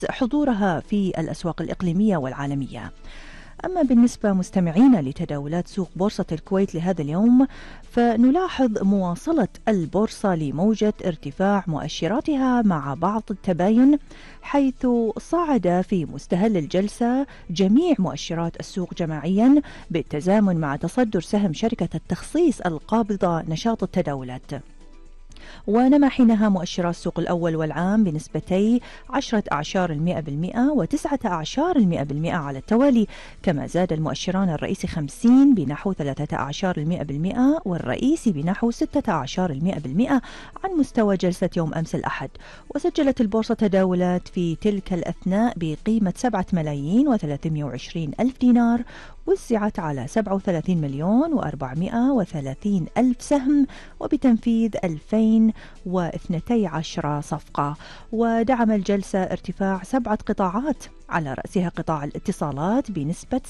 حضورها في الأسواق الإقليمية والعالمية. أما بالنسبة مستمعينا لتداولات سوق بورصة الكويت لهذا اليوم، فنلاحظ مواصلة البورصة لموجة ارتفاع مؤشراتها مع بعض التباين، حيث صعد في مستهل الجلسة جميع مؤشرات السوق جماعيا بالتزامن مع تصدر سهم شركة التخصيص القابضة نشاط التداولات. ونما حينها مؤشرات السوق الأول والعام بنسبتي 0.10% و0.9% على التوالي، كما زاد المؤشران الرئيسي 50 بنحو 0.13% والرئيسي بنحو 16% عن مستوى جلسة يوم أمس الأحد. وسجلت البورصة تداولات في تلك الأثناء بقيمة 7,320,000 دينار، وزعت على 37,430,000 سهم وبتنفيذ 2012 صفقة. ودعم الجلسة ارتفاع 7 قطاعات، على رأسها قطاع الاتصالات بنسبة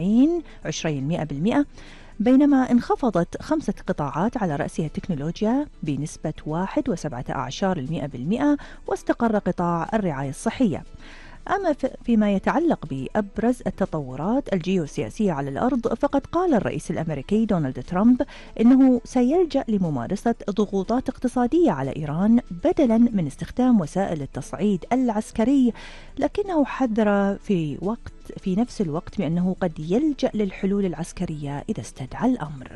20%، بينما انخفضت 5 قطاعات على رأسها التكنولوجيا بنسبة 1.17%، واستقر قطاع الرعاية الصحية. أما فيما يتعلق بأبرز التطورات الجيوسياسية على الأرض، فقد قال الرئيس الأمريكي دونالد ترامب إنه سيلجأ لممارسة ضغوطات اقتصادية على إيران بدلا من استخدام وسائل التصعيد العسكري، لكنه حذر في نفس الوقت بأنه قد يلجأ للحلول العسكرية إذا استدعى الأمر.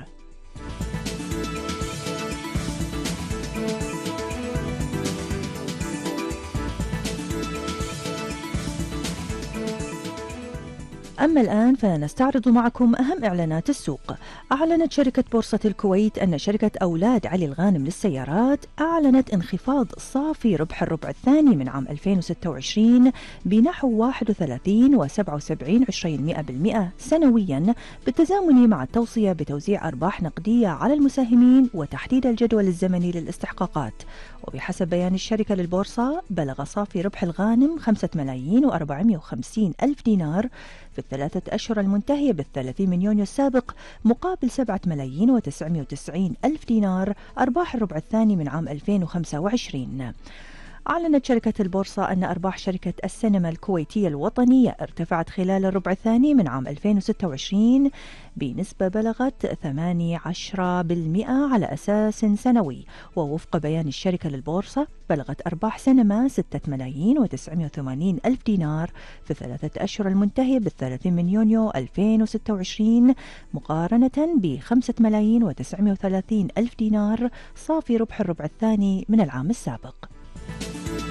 أما الآن فنستعرض معكم أهم إعلانات السوق. أعلنت شركة بورصة الكويت أن شركة أولاد علي الغانم للسيارات أعلنت انخفاض صافي ربح الربع الثاني من عام 2026 بنحو 31.77% سنويا، بالتزامن مع التوصية بتوزيع أرباح نقدية على المساهمين وتحديد الجدول الزمني للاستحقاقات. وبحسب بيان الشركة للبورصة، بلغ صافي ربح الغانم 5,450,000 دينار في الثلاثة أشهر المنتهية ب30 من يونيو السابق، مقابل 7,990,000 دينار أرباح الربع الثاني من عام 2025. أعلنت شركة البورصة أن أرباح شركة السينما الكويتية الوطنية ارتفعت خلال الربع الثاني من عام 2026 بنسبة بلغت 18% على أساس سنوي. ووفق بيان الشركة للبورصة، بلغت أرباح سينما 6,980,000 دينار في الثلاثة أشهر المنتهية ب30 من يونيو 2026، مقارنة ب5,930,000 دينار صافي ربح الربع الثاني من العام السابق.